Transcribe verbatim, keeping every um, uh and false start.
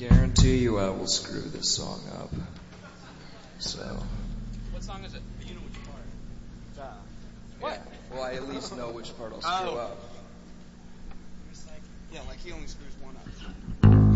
guarantee you I will screw this song up. So. What song is it? You know which part. Uh, what? Yeah. Well, I at least know which part I'll Oh. screw up. It's like, yeah, like he only screws one up.